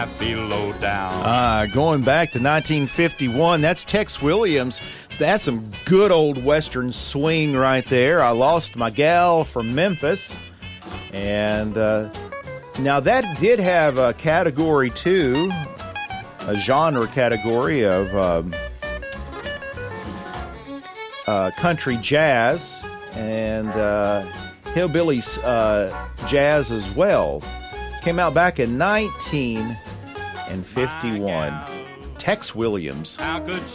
I feel low down. Going back to 1951, that's Tex Williams. That's some good old Western swing right there. I Lost My Gal from Memphis. And now that did have a category, too, a genre category of country jazz and hillbilly jazz as well. Came out back in 1951. Tex Williams. How could